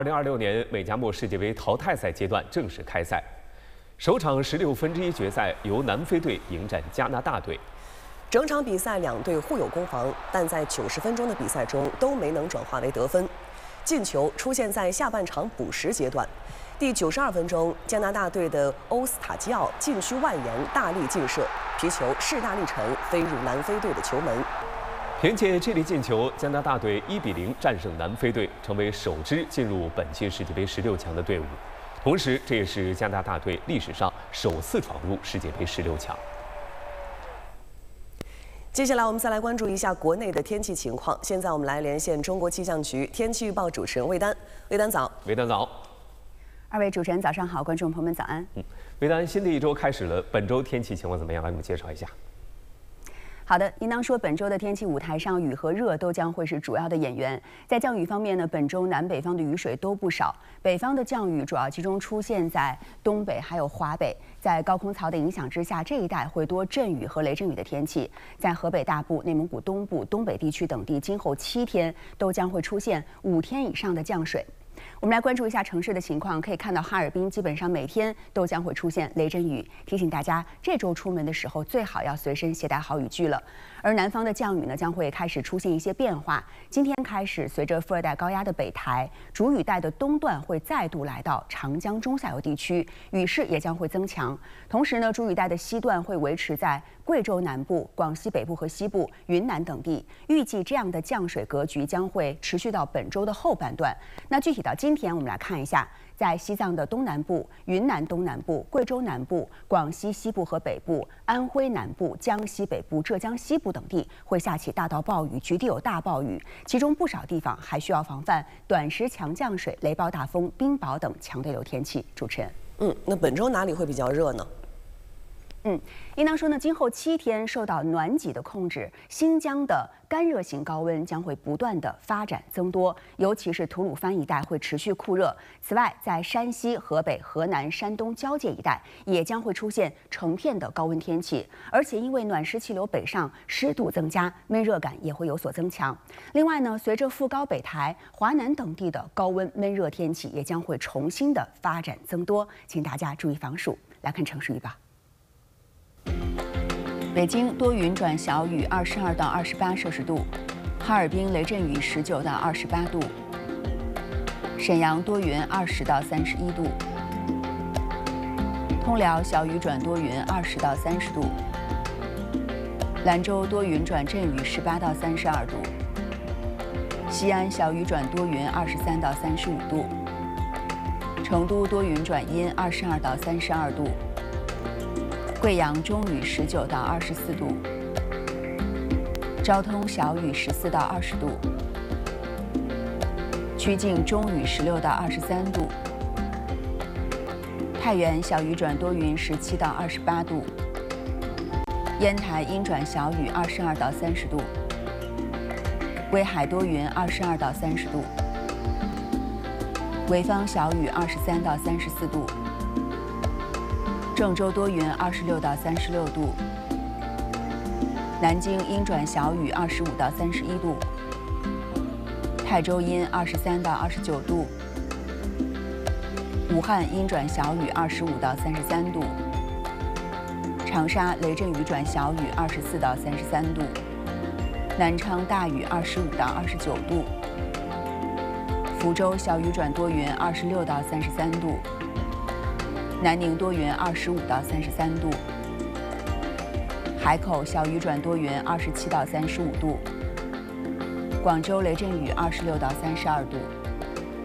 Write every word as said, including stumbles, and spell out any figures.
二零二六年美加墨世界杯淘汰赛阶段正式开赛，首场十六分之一决赛由南非队迎战加拿大队。 整场比赛两队互有攻防，但在九十分钟的比赛中都没能转化为得分。进球出现在下半场补时阶段。第九十二分钟，加拿大队的欧斯塔基奥禁区外沿大力劲射，皮球势大力沉，飞入南非队的球门。 凭借这粒进球，加拿大队一比零战胜南非队，成为首支进入本届世界杯十六强的队伍。同时，这也是加拿大队历史上首次闯入世界杯十六强。 接下来我们再来关注一下国内的天气情况。现在我们来连线中国气象局天气预报主持人魏丹。魏丹早。 魏丹早。 二位主持人早上好，观众朋友们早安。 嗯，魏丹，新的一周开始了，本周天气情况怎么样？来，我们介绍一下。 好的，应当说本周的天气舞台上，雨和热都将会是主要的演员。在降雨方面呢，本周南北方的雨水都不少。北方的降雨主要集中出现在东北还有华北，在高空槽的影响之下，这一带会多阵雨和雷阵雨的天气。在河北大部、内蒙古东部、东北地区等地，今后七天都将会出现五天以上的降水。我们来关注一下城市的情况，可以看到哈尔滨基本上每天都将会出现雷阵雨，提醒大家这周出门的时候最好要随身携带好雨具了。而南方的降雨呢，将会开始出现一些变化。今天开始，随着副热带高压的北抬，主雨带的东段会再度来到长江中下游地区，雨势也将会增强。同时呢，主雨带的西段会维持在贵州南部、广西北部和西部、云南等地。预计这样的降水格局将会持续到本周的后半段。那具体到今天，我们来看一下，在西藏的东南部、云南东南部、贵州南部、广西西部和北部、安徽南部、江西北部、浙江西部等地会下起大到暴雨，局地有大暴雨，其中不少地方还需要防范短时强降水、雷暴大风、冰雹等强对流天气。主持人， 嗯，那本周哪里会比较热呢？ 嗯，应当说呢，今后七天受到暖极的控制，新疆的干热型高温将会不断的发展增多，尤其是吐鲁番一带会持续酷热。此外，在山西、河北、河南、山东交界一带也将会出现成片的高温天气，而且因为暖湿气流北上，湿度增加，闷热感也会有所增强。另外呢，随着副高北抬，华南等地的高温闷热天气也将会重新的发展增多，请大家注意防暑。来看城市预报。北京多云转小雨，二十二到二十八摄氏度；哈尔滨雷阵雨，十九到二十八度；沈阳多云，二十到三十一度；通辽小雨转多云，二十到三十度；兰州多云转阵雨，十八到三十二度；西安小雨转多云，二十三到三十五度；成都多云转阴，二十二到三十二度。贵阳中雨，十九到二十四度；昭通小雨，十四到二十度；曲靖中雨，十六到二十三度；太原小雨转多云，十七到二十八度；烟台阴转小雨，二十二到三十度；威海多云，二十二到三十度；潍坊小雨，二十三到三十四度。郑州多云，二十六到三十六度；南京阴转小雨，二十五到三十一度；泰州阴，二十三到二十九度；武汉阴转小雨，二十五到三十三度；长沙雷阵雨转小雨，二十四到三十三度；南昌大雨，二十五到二十九度；福州小雨转多云，二十六到三十三度。南宁多云，二十五到三十三度；海口小雨转多云，二十七到三十五度；广州雷阵雨，二十六到三十二度。